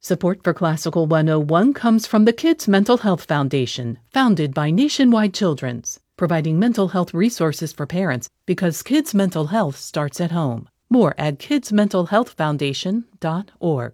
Support for Classical 101 comes from the Kids Mental Health Foundation, founded by Nationwide Children's, providing mental health resources for parents because kids' mental health starts at home. More at kidsmentalhealthfoundation.org.